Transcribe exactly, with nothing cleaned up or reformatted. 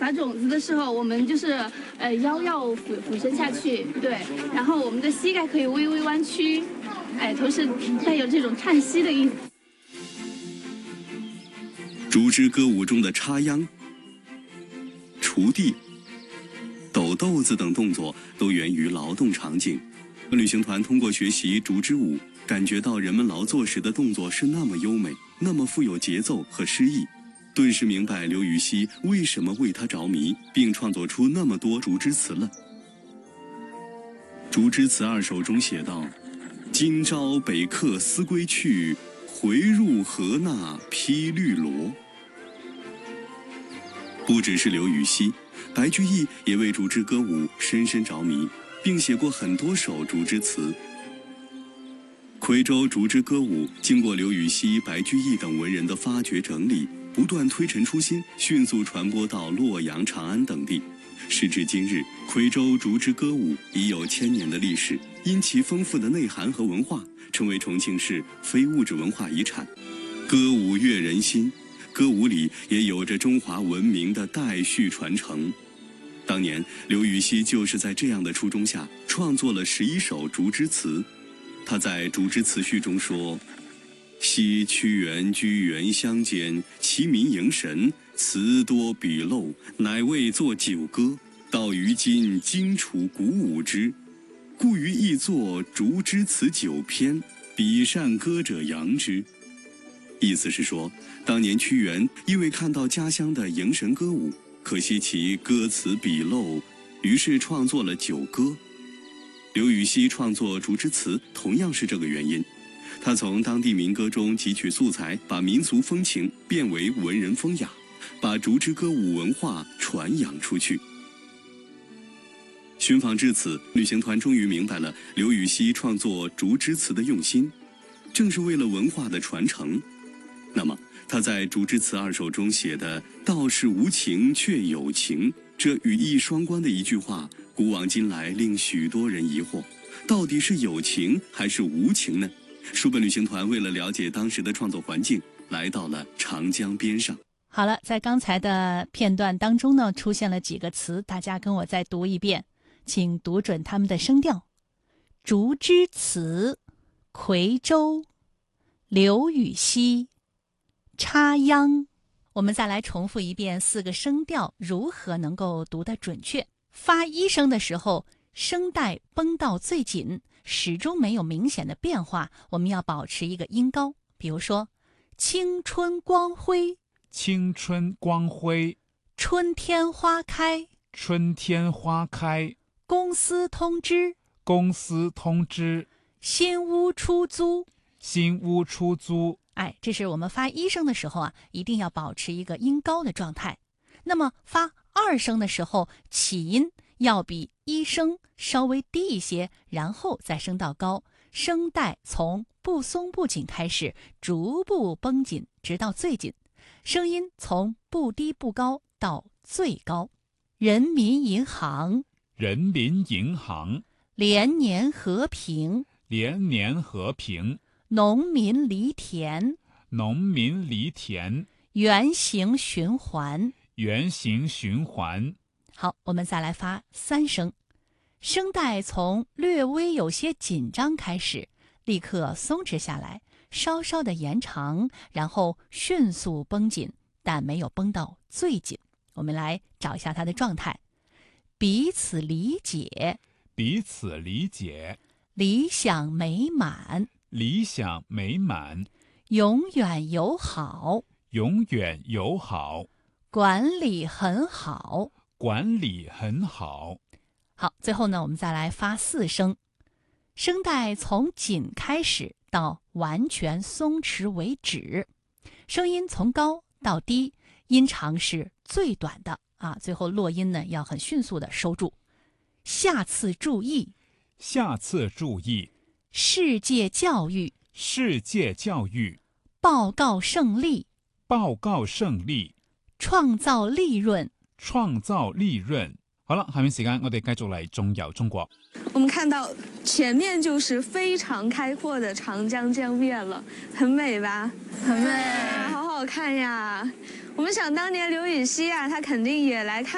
撒种子的时候，我们就是呃腰要俯俯身下去，对，然后我们的膝盖可以微微弯曲，哎，同时带有这种叹息的意思。 竹枝歌舞中的插秧、锄地、抖豆子等动作都源于劳动场景。旅行团通过学习竹枝舞，感觉到人们劳作时的动作是那么优美，那么富有节奏和诗意，顿时明白刘禹锡为什么为它着迷，并创作出那么多竹枝词了。竹枝词二首中写道：今朝北客思归去，回入河那披绿萝。不只是刘禹锡，白居易也为竹枝歌舞深深着迷，并写过很多首竹枝词。夔州竹枝歌舞经过刘禹锡、白居易等文人的发掘整理，不断推陈出新，迅速传播到洛阳、长安等地。时至今日，夔州竹枝歌舞已有千年的历史，因其丰富的内涵和文化，成为重庆市非物质文化遗产。歌舞悦人心，歌舞里也有着中华文明的代续传承。当年刘禹锡就是在这样的初衷下创作了十一首竹枝词。他在竹枝词序中说：昔屈原居原乡间，其民迎神，词多笔漏，乃为作九歌。到于今，荆楚鼓舞之，故于亦作竹枝词九篇，彼善歌者扬之。意思是说，当年屈原因为看到家乡的迎神歌舞，可惜其歌词笔漏，于是创作了九歌。刘禹锡创作竹枝词同样是这个原因，他从当地民歌中汲取素材，把民俗风情变为文人风雅，把竹枝歌舞文化传扬出去。寻访至此，旅行团终于明白了刘禹锡创作竹枝词的用心，正是为了文化的传承。那么他在竹枝词二首中写的“道是无情却有情”，这语义双关的一句话，古往今来令许多人疑惑，到底是有情还是无情呢？书本旅行团为了了解当时的创作环境，来到了长江边上。 好了，在刚才的片段当中呢，出现了几个词，大家跟我再读一遍，请读准它们的声调。竹枝词，夔州，刘禹锡，插秧。我们再来重复一遍四个声调如何能够读得准确。发一声的时候，声带绷到最紧，始终没有明显的变化，我们要保持一个音高。比如说青春光辉， 青春光辉， 春天花开， 春天花开， 公司通知， 公司通知， 新屋出租， 新屋出租。 哎，这是我们发一声的时候啊，一定要保持一个音高的状态。那么发二声的时候，起音要比一声稍微低一些，然后再升到高，声带从不松不紧开始，逐步绷紧，直到最紧。声音从不低不高到最高。人民银行， 人民银行， 连年和平， 连年和平， 农民犁田， 农民犁田， 圆形循环， 圆形循环。 好，我们再来发三声，声带从略微有些紧张开始，立刻松弛下来，稍稍的延长，然后迅速绷紧，但没有绷到最紧。我们来找一下它的状态。彼此理解， 彼此理解， 理想美满， 理想美满， 永远友好， 永远友好， 管理很好， 管理很好。 好，最后呢，我们再来发四声，声带从紧开始到完全松弛为止，声音从高到低，音长是最短的啊，最后落音呢要很迅速的收住。下次注意， 下次注意， 世界教育， 世界教育， 報告勝利， 報告勝利， 創造利潤， 創造利潤。好了，下面時間我哋繼續嚟中遊中國。 我们看到前面就是非常开阔的长江江面了，很美吧？ 很美， 好好看呀！我们想当年刘禹锡啊，他肯定也来看